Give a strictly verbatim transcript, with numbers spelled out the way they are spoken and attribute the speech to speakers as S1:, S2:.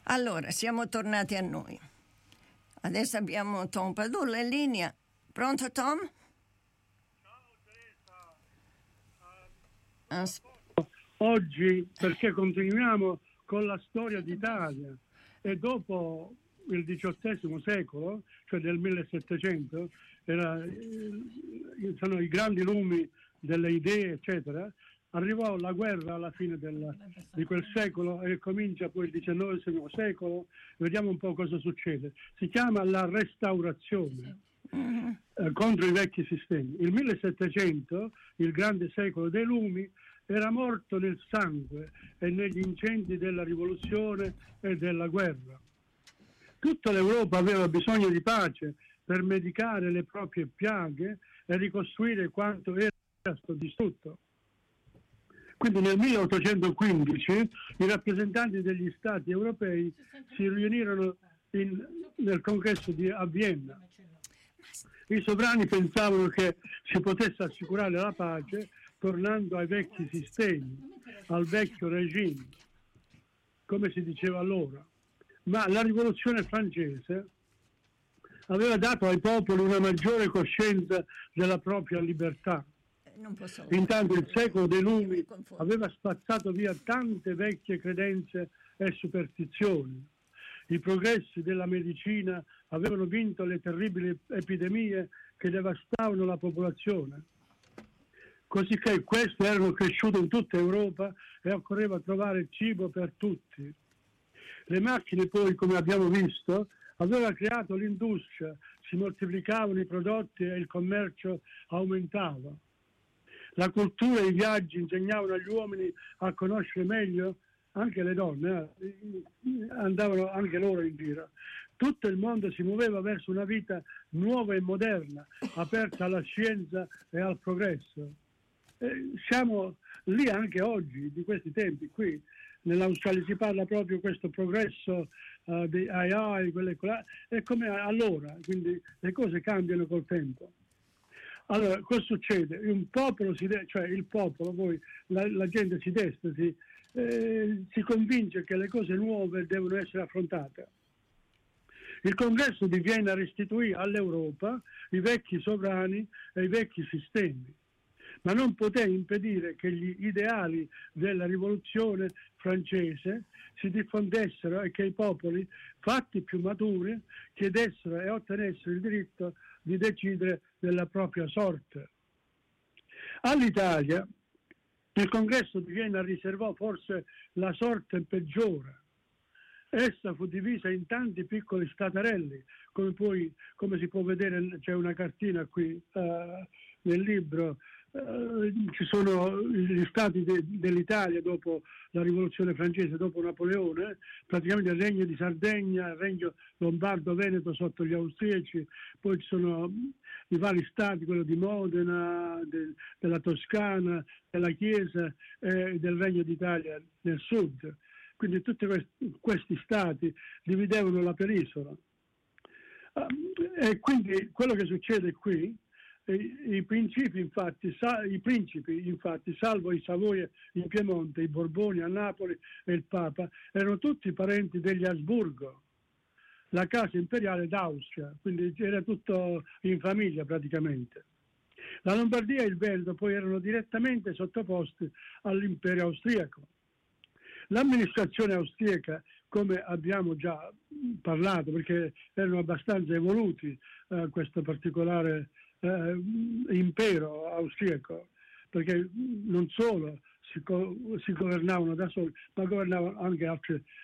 S1: Allora, siamo tornati a noi. Adesso abbiamo Tom Padula in linea. Pronto, Tom?
S2: Ciao Teresa.
S1: As-
S2: Oggi, perché continuiamo con la storia d'Italia e dopo il diciottesimo secolo, cioè del millesettecento, era, eh, sono i grandi lumi delle idee, eccetera. Arrivò la guerra alla fine del, di quel secolo e comincia poi il diciannovesimo secolo. Vediamo un po' cosa succede. Si chiama la restaurazione eh, contro i vecchi sistemi. Il millesettecento, il grande secolo dei lumi, era morto nel sangue e negli incendi della rivoluzione e della guerra. Tutta l'Europa aveva bisogno di pace per medicare le proprie piaghe e ricostruire quanto era stato distrutto. Quindi nel milleottocentoquindici i rappresentanti degli stati europei si riunirono in, nel congresso di a Vienna. I sovrani pensavano che si potesse assicurare la pace tornando ai vecchi sistemi, al vecchio regime, come si diceva allora. Ma la rivoluzione francese aveva dato ai popoli una maggiore coscienza della propria libertà. Intanto il secolo dei lumi aveva spazzato via tante vecchie credenze e superstizioni. I progressi della medicina avevano vinto le terribili epidemie che devastavano la popolazione. Cosicché queste erano cresciute in tutta Europa e occorreva trovare cibo per tutti. Le macchine poi, come abbiamo visto, aveva creato l'industria, si moltiplicavano i prodotti e il commercio aumentava. La cultura e i viaggi insegnavano agli uomini a conoscere meglio, anche le donne, eh, andavano anche loro in giro. Tutto il mondo si muoveva verso una vita nuova e moderna, aperta alla scienza e al progresso. Eh, siamo lì anche oggi, di questi tempi, qui nell'Australia si parla proprio di questo progresso uh, di A I, quelle, è come allora, quindi le cose cambiano col tempo. Allora, cosa succede? Un popolo, si de- cioè il popolo, poi la, la gente si desta, si, eh, si convince che le cose nuove devono essere affrontate. Il congresso di Vienna restituì all'Europa i vecchi sovrani e i vecchi sistemi, ma non poté impedire che gli ideali della rivoluzione francese si diffondessero e che i popoli, fatti più maturi, chiedessero e ottenessero il diritto di decidere della propria sorte. All'Italia il congresso di Vienna riservò forse la sorte peggiore. Essa fu divisa in tanti piccoli staterelli, come poi, come si può vedere, c'è una cartina qui uh, nel libro. Uh, ci sono gli stati de- dell'Italia dopo la rivoluzione francese, dopo Napoleone, praticamente il regno di Sardegna, il regno lombardo-veneto sotto gli austriaci, poi ci sono i vari stati, quello di Modena, de- della Toscana, della Chiesa e del Regno d'Italia nel sud. Quindi tutti questi, questi stati dividevano la penisola. Uh, e quindi quello che succede qui, I, i principi infatti, sa, i principi infatti, salvo i Savoia in Piemonte, i Borboni a Napoli e il Papa, erano tutti parenti degli Asburgo, la casa imperiale d'Austria, quindi era tutto in famiglia praticamente. La Lombardia e il Veneto poi erano direttamente sottoposti all'imperio austriaco. L'amministrazione austriaca, come abbiamo già parlato, perché erano abbastanza evoluti eh, questo particolare Eh, impero austriaco, perché non solo si, co- si governavano da soli, ma governavano anche altre,